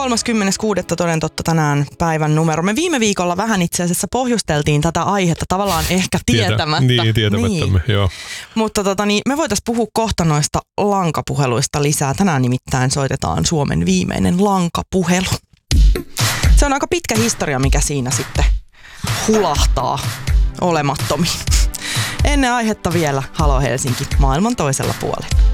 30.6. toden totta tänään päivän numero. Me viime viikolla vähän itse asiassa pohjusteltiin tätä aihetta tavallaan ehkä tietämättä. Tietämättämme, joo. Mutta me voitaisiin puhua kohta noista lankapuheluista lisää. Tänään nimittäin soitetaan Suomen viimeinen lankapuhelu. Se on aika pitkä historia, mikä siinä sitten hulahtaa olemattomiin. Ennen aihetta vielä Halo Helsinki maailman toisella puolella.